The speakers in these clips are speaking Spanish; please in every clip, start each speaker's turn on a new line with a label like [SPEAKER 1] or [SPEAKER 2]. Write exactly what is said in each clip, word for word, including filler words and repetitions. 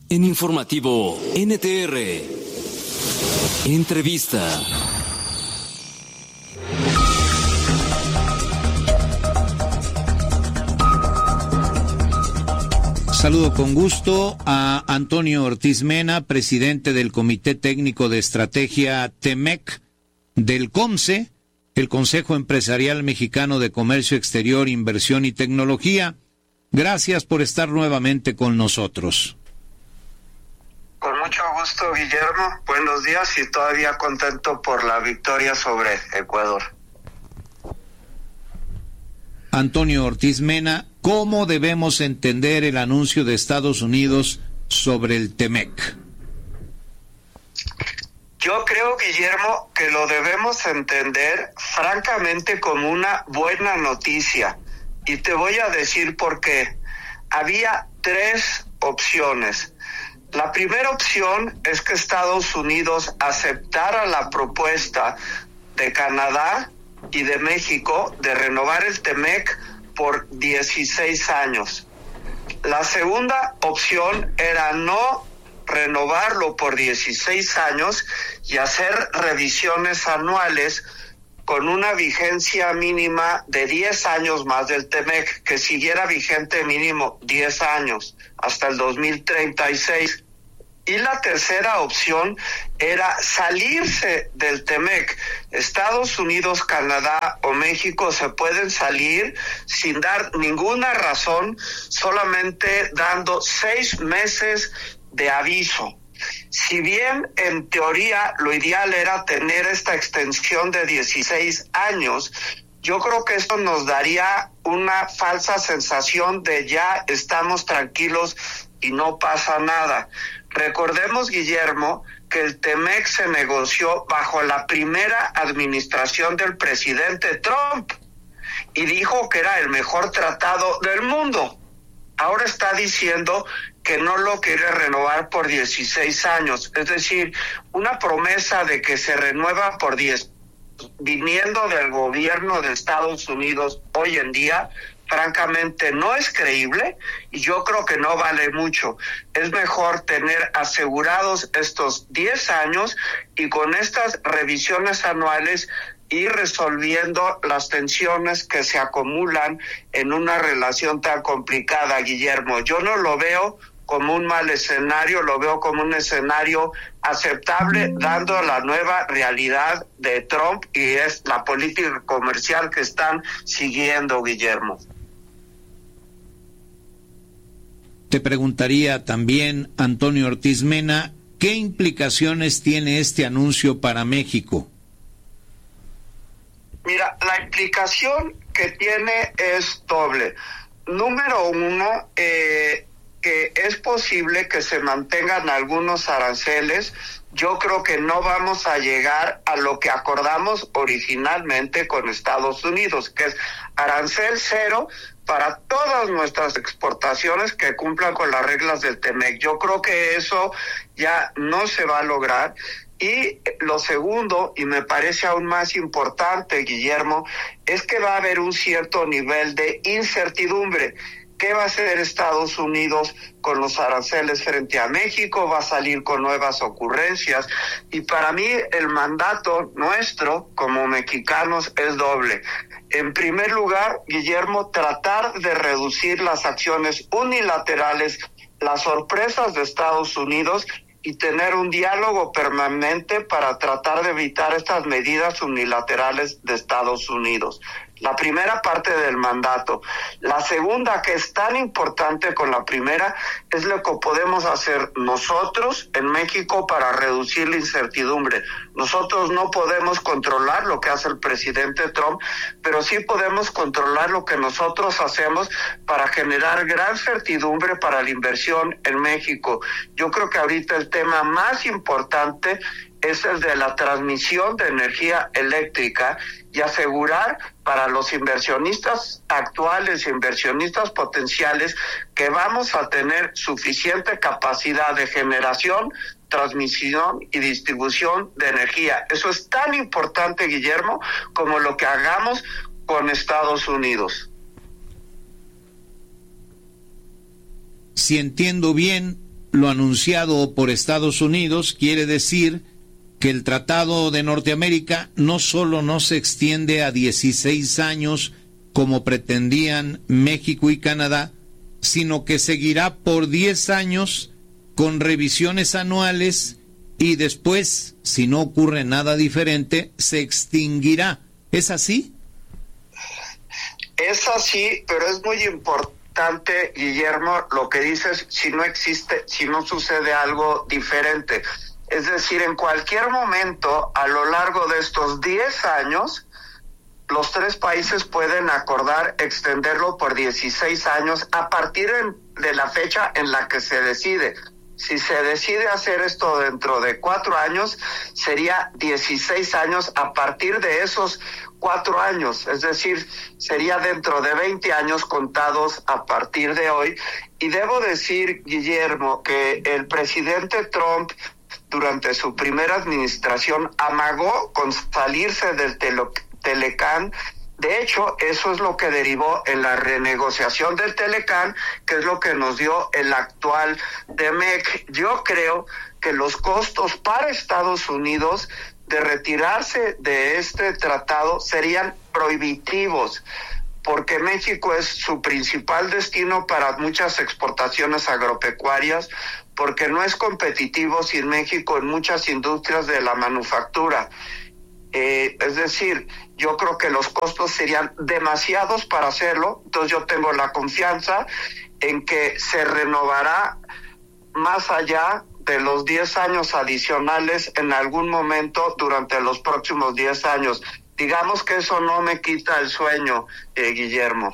[SPEAKER 1] En Informativo N T R, entrevista.
[SPEAKER 2] Saludo con gusto a Antonio Ortiz Mena, presidente del Comité Técnico de Estrategia TEMEC, del COMCE, el Consejo Empresarial Mexicano de Comercio Exterior, Inversión y Tecnología. Gracias por estar nuevamente con nosotros.
[SPEAKER 3] Con mucho gusto, Guillermo. Buenos días y todavía contento por la victoria sobre Ecuador.
[SPEAKER 2] Antonio Ortiz Mena, ¿cómo debemos entender el anuncio de Estados Unidos sobre el TEMEC?
[SPEAKER 3] Yo creo, Guillermo, que lo debemos entender francamente como una buena noticia. Y te voy a decir por qué. Había tres opciones. La primera opción es que Estados Unidos aceptara la propuesta de Canadá y de México de renovar el TEMEC por dieciséis años. La segunda opción era no renovarlo por dieciséis años y hacer revisiones anuales con una vigencia mínima de diez años más del TEMEC, que siguiera vigente mínimo diez años, hasta el dos mil treinta y seis. Y la tercera opción era salirse del TEMEC. Estados Unidos, Canadá o México se pueden salir sin dar ninguna razón, solamente dando seis meses de aviso. Si bien en teoría lo ideal era tener esta extensión de dieciséis años, yo creo que esto nos daría una falsa sensación de ya estamos tranquilos y no pasa nada. Recordemos, Guillermo, que el TEMEC se negoció bajo la primera administración del presidente Trump y dijo que era el mejor tratado del mundo. Ahora está diciendo que no lo quiere renovar por dieciséis años, es decir, una promesa de que se renueva por diez, viniendo del gobierno de Estados Unidos hoy en día, francamente no es creíble y yo creo que no vale mucho. Es mejor tener asegurados estos diez años y con estas revisiones anuales ir resolviendo las tensiones que se acumulan en una relación tan complicada, Guillermo. Yo no lo veo como un mal escenario, lo veo como un escenario aceptable, dando la nueva realidad de Trump y es la política comercial que están siguiendo, Guillermo.
[SPEAKER 2] Te preguntaría también, Antonio Ortiz Mena, ¿qué implicaciones tiene este anuncio para México?
[SPEAKER 3] Mira, la implicación que tiene es doble. Número uno, eh, que es posible que se mantengan algunos aranceles. Yo creo que no vamos a llegar a lo que acordamos originalmente con Estados Unidos, que es arancel cero para todas nuestras exportaciones que cumplan con las reglas del TEMEC. Yo creo que eso ya no se va a lograr. Y lo segundo, y me parece aún más importante, Guillermo, es que va a haber un cierto nivel de incertidumbre. ¿Qué va a hacer Estados Unidos con los aranceles frente a México? ¿Va a salir con nuevas ocurrencias? Y para mí el mandato nuestro como mexicanos es doble. En primer lugar, Guillermo, tratar de reducir las acciones unilaterales, las sorpresas de Estados Unidos y tener un diálogo permanente para tratar de evitar estas medidas unilaterales de Estados Unidos. La primera parte del mandato. La segunda, que es tan importante con la primera, es lo que podemos hacer nosotros en México para reducir la incertidumbre. Nosotros no podemos controlar lo que hace el presidente Trump, pero sí podemos controlar lo que nosotros hacemos para generar gran certidumbre para la inversión en México. Yo creo que ahorita el tema más importante es el de la transmisión de energía eléctrica y asegurar para los inversionistas actuales e inversionistas potenciales que vamos a tener suficiente capacidad de generación, transmisión y distribución de energía. Eso es tan importante, Guillermo, como lo que hagamos con Estados Unidos.
[SPEAKER 2] Si entiendo bien, lo anunciado por Estados Unidos quiere decir que el Tratado de Norteamérica no solo no se extiende a dieciséis años como pretendían México y Canadá, sino que seguirá por diez años con revisiones anuales y después, si no ocurre nada diferente, se extinguirá. ¿Es así?
[SPEAKER 3] Es así, pero es muy importante, Guillermo, lo que dices, si no existe, si no sucede algo diferente. Es decir, en cualquier momento, a lo largo de estos diez años, los tres países pueden acordar extenderlo por dieciséis años a partir de la fecha en la que se decide. Si se decide hacer esto dentro de cuatro años, sería dieciséis años a partir de esos cuatro años. Es decir, sería dentro de veinte años contados a partir de hoy. Y debo decir, Guillermo, que el presidente Trump, durante su primera administración, amagó con salirse del telo- Telecán. De hecho, eso es lo que derivó en la renegociación del Telecán, que es lo que nos dio el actual T M E C. Yo creo que los costos para Estados Unidos de retirarse de este tratado serían prohibitivos, porque México es su principal destino para muchas exportaciones agropecuarias, porque no es competitivo sin México en muchas industrias de la manufactura. Eh, es decir, yo creo que los costos serían demasiados para hacerlo, entonces yo tengo la confianza en que se renovará más allá de los diez años adicionales en algún momento durante los próximos diez años. Digamos que eso no me quita el sueño, eh, Guillermo.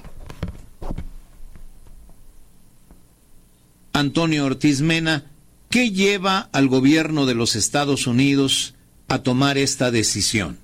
[SPEAKER 2] Antonio Ortiz Mena, ¿qué lleva al gobierno de los Estados Unidos a tomar esta decisión?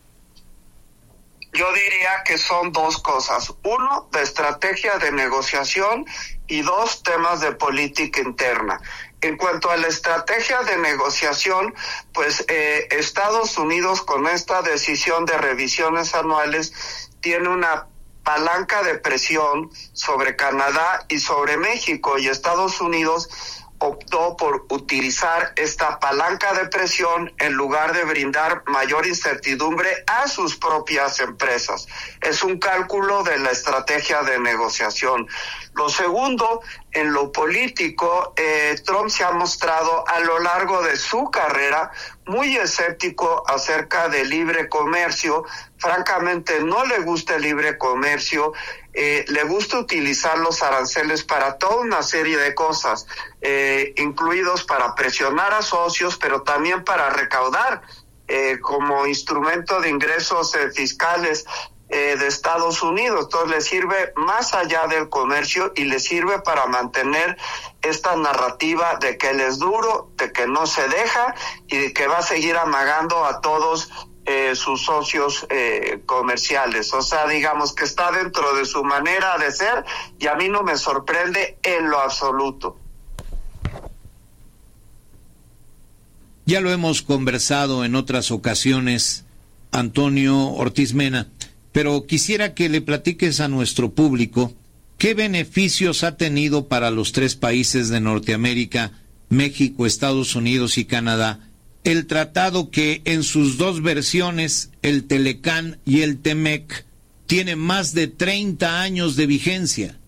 [SPEAKER 3] Yo diría que son dos cosas. Uno, de estrategia de negociación, y dos, temas de política interna. En cuanto a la estrategia de negociación, pues eh, Estados Unidos con esta decisión de revisiones anuales tiene una palanca de presión sobre Canadá y sobre México, y Estados Unidos optó por utilizar esta palanca de presión en lugar de brindar mayor incertidumbre a sus propias empresas. Es un cálculo de la estrategia de negociación. Lo segundo, en lo político, eh, Trump se ha mostrado a lo largo de su carrera muy escéptico acerca del libre comercio. Francamente, no le gusta el libre comercio. Eh, le gusta utilizar los aranceles para toda una serie de cosas, eh, incluidos para presionar a socios, pero también para recaudar eh, como instrumento de ingresos eh, fiscales eh, de Estados Unidos. Entonces le sirve más allá del comercio y le sirve para mantener esta narrativa de que él es duro, de que no se deja y de que va a seguir amagando a todos Eh, sus socios eh, comerciales. O sea, digamos que está dentro de su manera de ser y a mí no me sorprende en lo absoluto.
[SPEAKER 2] Ya lo hemos conversado en otras ocasiones, Antonio Ortiz Mena, pero quisiera que le platiques a nuestro público qué beneficios ha tenido para los tres países de Norteamérica, México, Estados Unidos y Canadá, el tratado que en sus dos versiones, el Telecán y el T M E C, tiene más de treinta años de vigencia.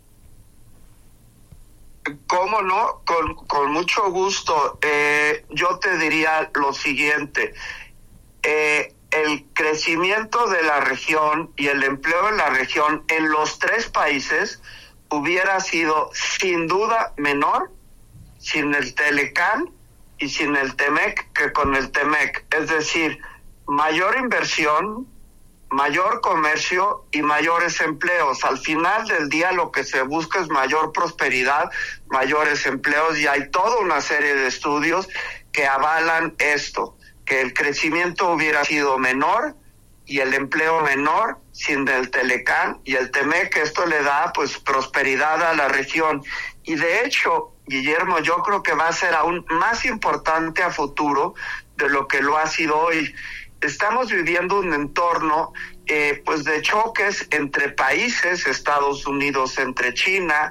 [SPEAKER 3] ¿Cómo no? Con, con mucho gusto. Eh, yo te diría lo siguiente. Eh, el crecimiento de la región y el empleo en la región en los tres países hubiera sido sin duda menor sin el Telecán y sin el T M E C que con el T M E C. Es decir, mayor inversión, mayor comercio y mayores empleos. Al final del día lo que se busca es mayor prosperidad, mayores empleos, y hay toda una serie de estudios que avalan esto, que el crecimiento hubiera sido menor y el empleo menor sin el Telecán y el T M E C. Esto le da pues prosperidad a la región. Y de hecho, Guillermo, yo creo que va a ser aún más importante a futuro de lo que lo ha sido hoy. Estamos viviendo un entorno eh, pues de choques entre países, Estados Unidos entre China,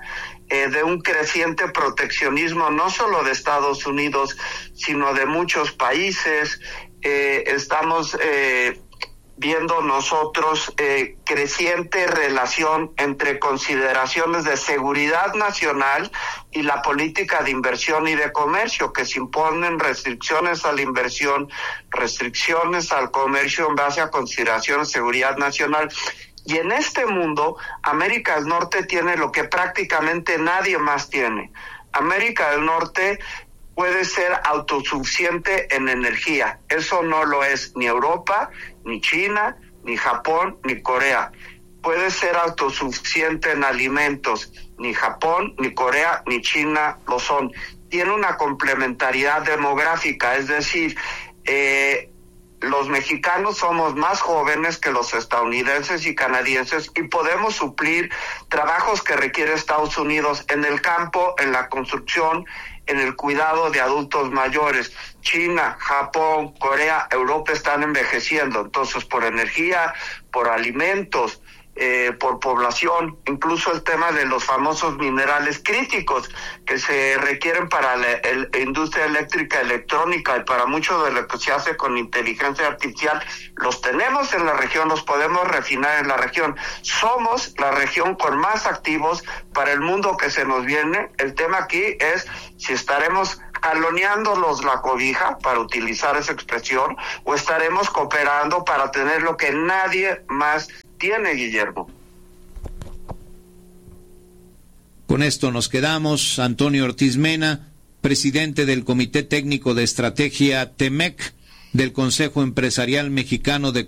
[SPEAKER 3] eh, de un creciente proteccionismo, no solo de Estados Unidos, sino de muchos países. Eh, estamos eh, viendo nosotros eh, creciente relación entre consideraciones de seguridad nacional y la política de inversión y de comercio, que se imponen restricciones a la inversión, restricciones al comercio en base a consideraciones de seguridad nacional. Y en este mundo, América del Norte tiene lo que prácticamente nadie más tiene. América del Norte puede ser autosuficiente en energía. Eso no lo es ni Europa, ni China, ni Japón, ni Corea. Puede ser autosuficiente en alimentos. Ni Japón, ni Corea, ni China lo son. Tiene una complementariedad demográfica, es decir, eh, los mexicanos somos más jóvenes que los estadounidenses y canadienses y podemos suplir trabajos que requiere Estados Unidos en el campo, en la construcción, en el cuidado de adultos mayores. China, Japón, Corea, Europa están envejeciendo, entonces por energía, por alimentos, eh, por población, incluso el tema de los famosos minerales críticos que se requieren para la el, industria eléctrica, electrónica y para mucho de lo que se hace con inteligencia artificial, los tenemos en la región, los podemos refinar en la región. Somos la región con más activos para el mundo que se nos viene. El tema aquí es si estaremos jaloneándolos la cobija, para utilizar esa expresión, o estaremos cooperando para tener lo que nadie más tiene, Guillermo.
[SPEAKER 2] Con esto nos quedamos. Antonio Ortiz Mena, presidente del Comité Técnico de Estrategia T M E C, del Consejo Empresarial Mexicano de